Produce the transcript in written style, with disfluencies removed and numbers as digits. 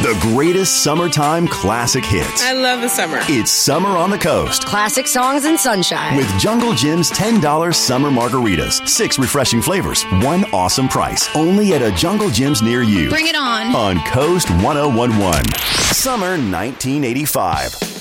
The greatest summertime classic hits. I love the summer. It's Summer on the Coast. Classic songs and sunshine. With Jungle Jim's $10 summer margaritas. 6 refreshing flavors. 1 awesome price. Only at a Jungle Jim's near you. Bring it on. On Coast 1011. Summer 1985.